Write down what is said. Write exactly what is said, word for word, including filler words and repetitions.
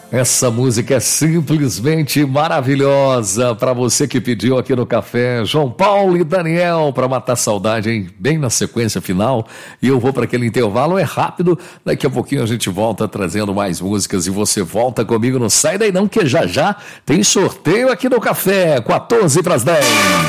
Essa música é simplesmente maravilhosa. Para você que pediu aqui no café, João Paulo e Daniel, para matar saudade, hein? Bem na sequência final. E eu vou para aquele intervalo, é rápido. Daqui a pouquinho a gente volta trazendo mais músicas e você volta comigo. Não sai daí não, que já já tem sorteio aqui no café, quatorze para as dez.